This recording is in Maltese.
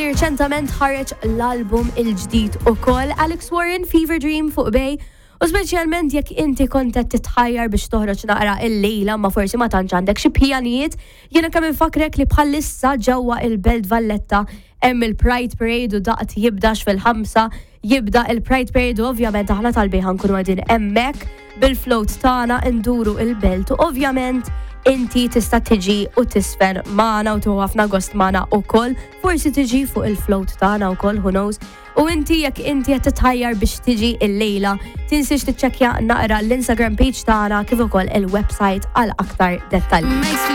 li reċentament ħareġ l-album il-ġdid ukoll Alex Warren Fever Dream fuq Bej. U speċjalment jekk inti kontet titħajjar biex toħroġ naqra il-lejla ma forsi ma tantx għandek xi pjanijiet, jiena kemm infakrek li bħalissa ġewwa il-Belt Valletta hemm il-Pride Parade u daqt jibdax fil-5 jibda il-Pride Parade u ovvjament aħna tal-Bej ħankunu qegħdin hemmhekk bil-float tagħna nduru il-belt u ovvjament inti tista' tiġi u tisfer magħna u tuħu ħafna gost magħna wkoll, forsi tiġi fuq il-float tagħna wkoll who knows. U inti jekk inti qed titħajjar biex tiġi il-lejla, tinsiex tiċċekkja naqra l-Instagram page tagħna kif ukoll il-website għal aktar dettalji.